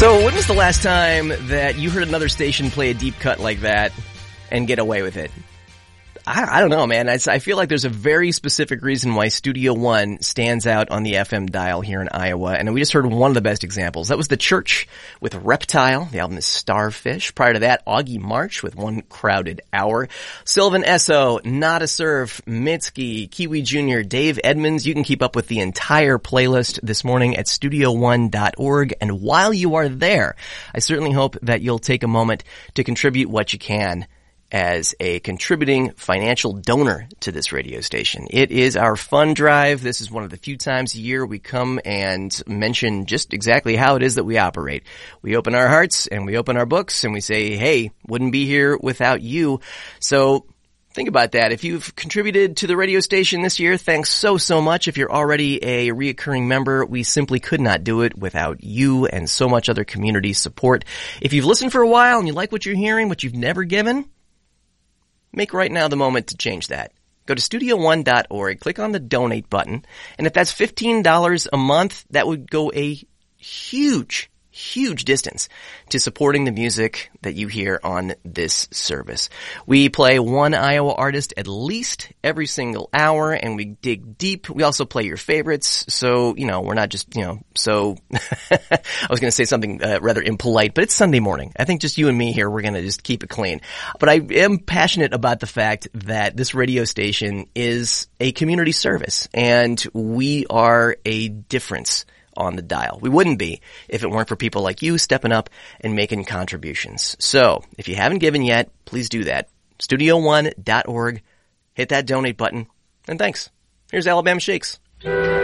So when was the last time that you heard another station play a deep cut like that and get away with it? I don't know, man. I feel like there's a very specific reason why Studio One stands out on the FM dial here in Iowa, and we just heard one of the best examples. That was The Church with Reptile. The album is Starfish. Prior to that, Augie March with One Crowded Hour. Sylvan Esso, Not a Surf, Mitski, Kiwi Jr., Dave Edmonds. You can keep up with the entire playlist this morning at studio1.org, and while you are there, I certainly hope that you'll take a moment to contribute what you can as a contributing financial donor to this radio station. It is our fund drive. This is one of the few times a year we come and mention just exactly how it is that we operate. We open our hearts and we open our books and we say, hey, wouldn't be here without you. So think about that. If you've contributed to the radio station this year, thanks so much. If you're already a reoccurring member, we simply could not do it without you and so much other community support. If you've listened for a while and you like what you're hearing, but you've never given, make right now the moment to change that. Go to studio1.org, click on the donate button, and if that's $15 a month, that would go a huge distance to supporting the music that you hear on this service. We play one Iowa artist at least every single hour, and we dig deep. We also play your favorites, so, we're not just, so I was going to say something rather impolite, but it's Sunday morning. I think just you and me here, we're going to just keep it clean. But I am passionate about the fact that this radio station is a community service, and we are a difference on the dial. We wouldn't be if it weren't for people like you stepping up and making contributions. So, if you haven't given yet, please do that. Studio1.org, hit that donate button, and thanks. Here's Alabama Shakes.